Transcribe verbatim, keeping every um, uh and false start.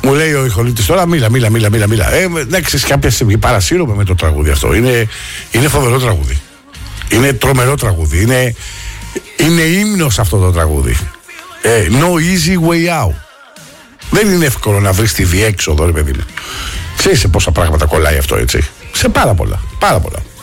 Μου λέει ο ηχολήπτης τώρα, μίλα, μίλα, μίλα, μίλα. μίλα. Ε, ναι, ξέρεις, κάποια στιγμή παρασύρωμαι με το τραγούδι αυτό. Είναι, είναι φοβερό τραγούδι. Είναι τρομερό τραγούδι. Είναι, είναι ύμνος αυτό το τραγούδι. Ε, no easy way out. Δεν είναι εύκολο να βρεις τη διέξοδο, ρε παιδί μου. Ξέρεις σε πόσα πράγματα κολλάει αυτό, έτσι. Σε πάρα πολλά. Πάρα πολλά.